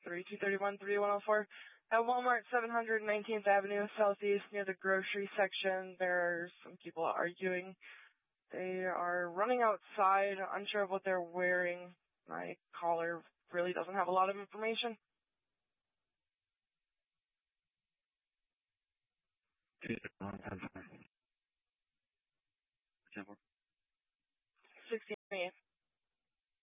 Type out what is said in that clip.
231-3104. At Walmart, 719th Avenue Southeast, near the grocery section, there are some people arguing. They are running outside, unsure of what they're wearing. My caller really doesn't have a lot of information.